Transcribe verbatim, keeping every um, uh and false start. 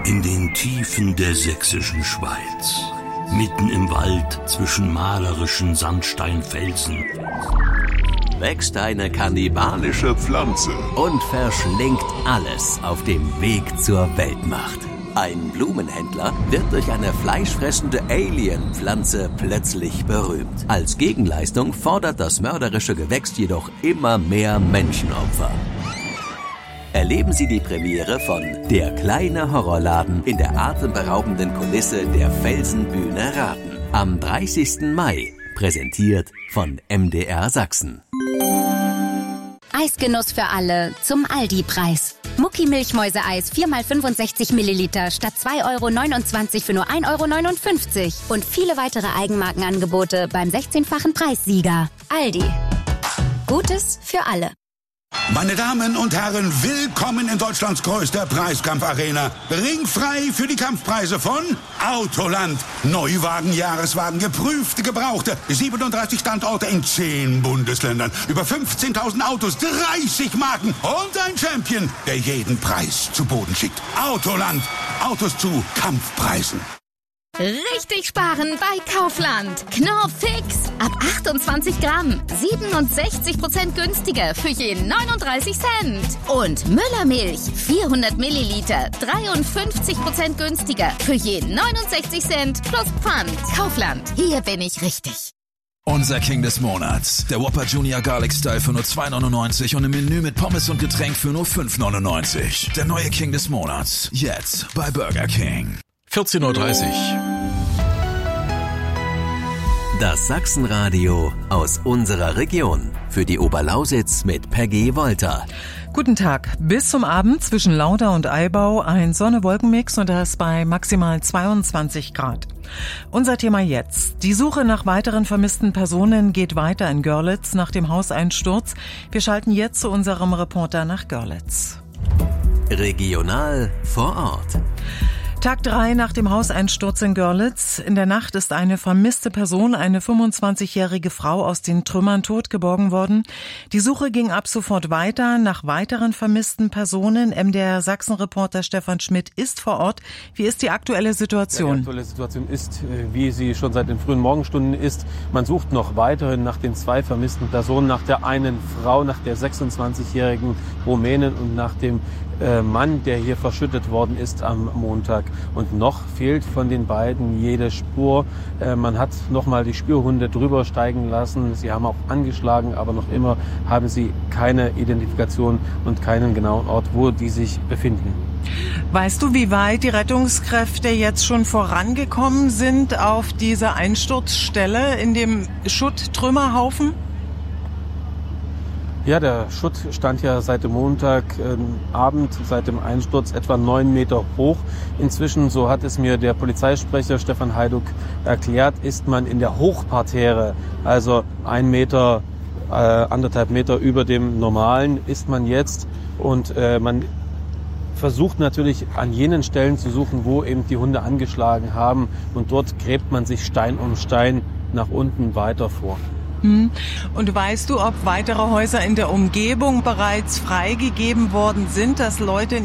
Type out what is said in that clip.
In den Tiefen der sächsischen Schweiz, mitten im Wald zwischen malerischen Sandsteinfelsen, wächst eine kannibalische Pflanze und verschlingt alles auf dem Weg zur Weltmacht. Ein Blumenhändler wird durch eine fleischfressende Alien-Pflanze plötzlich berühmt. Als Gegenleistung fordert das mörderische Gewächs jedoch immer mehr Menschenopfer. Erleben Sie die Premiere von Der kleine Horrorladen in der atemberaubenden Kulisse der Felsenbühne Raten. Am dreißigsten Mai, präsentiert von M D R Sachsen. Eisgenuss für alle zum Aldi-Preis. Mucki Milchmäuseeis vier mal fünfundsechzig Milliliter statt zwei Euro neunundzwanzig für nur ein Euro neunundfünfzig. Und viele weitere Eigenmarkenangebote beim sechzehnfachen Preissieger. Aldi. Gutes für alle. Meine Damen und Herren, willkommen in Deutschlands größter Preiskampfarena. Ringfrei für die Kampfpreise von Autoland. Neuwagen, Jahreswagen, geprüfte, gebrauchte. siebenunddreißig Standorte in zehn Bundesländern. Über fünfzehntausend Autos, dreißig Marken und ein Champion, der jeden Preis zu Boden schickt. Autoland. Autos zu Kampfpreisen. Richtig sparen bei Kaufland. Knorr Fix. Ab achtundzwanzig Gramm. siebenundsechzig Prozent günstiger für je neununddreißig Cent. Und Müllermilch. vierhundert Milliliter. dreiundfünfzig Prozent günstiger für je neunundsechzig Cent plus Pfand. Kaufland. Hier bin ich richtig. Unser King des Monats. Der Whopper Junior Garlic Style für nur zwei neunundneunzig und im Menü mit Pommes und Getränk für nur fünf neunundneunzig. Der neue King des Monats. Jetzt bei Burger King. vierzehn Uhr dreißig. Das Sachsenradio aus unserer Region. Für die Oberlausitz mit Peggy Wolter. Guten Tag. Bis zum Abend zwischen Lauda und Eibau ein Sonne-Wolken-Mix und das bei maximal zweiundzwanzig Grad. Unser Thema jetzt. Die Suche nach weiteren vermissten Personen geht weiter in Görlitz nach dem Hauseinsturz. Wir schalten jetzt zu unserem Reporter nach Görlitz. Regional vor Ort. Tag drei nach dem Hauseinsturz in Görlitz. In der Nacht ist eine vermisste Person, eine fünfundzwanzigjährige Frau, aus den Trümmern tot geborgen worden. Die Suche ging ab sofort weiter nach weiteren vermissten Personen. M D R Sachsen-Reporter Stefan Schmidt ist vor Ort. Wie ist die aktuelle Situation? Ja, die aktuelle Situation ist, wie sie schon seit den frühen Morgenstunden ist. Man sucht noch weiterhin nach den zwei vermissten Personen, nach der einen Frau, nach der sechsundzwanzigjährigen Rumänin und nach dem Mann, der hier verschüttet worden ist am Montag. Und noch fehlt von den beiden jede Spur. Man hat nochmal die Spürhunde drüber steigen lassen. Sie haben auch angeschlagen, aber noch immer haben sie keine Identifikation und keinen genauen Ort, wo die sich befinden. Weißt du, wie weit die Rettungskräfte jetzt schon vorangekommen sind auf dieser Einsturzstelle in dem Schutttrümmerhaufen? Ja, der Schutt stand ja seit dem Montagabend, ähm, seit dem Einsturz etwa neun Meter hoch. Inzwischen, so hat es mir der Polizeisprecher Stefan Heiduck erklärt, ist man in der Hochparterre, also ein Meter, äh, anderthalb Meter über dem Normalen ist man jetzt. Und äh, man versucht natürlich an jenen Stellen zu suchen, wo eben die Hunde angeschlagen haben. Und dort gräbt man sich Stein um Stein nach unten weiter vor. Und weißt du, ob weitere Häuser in der Umgebung bereits freigegeben worden sind, dass Leute in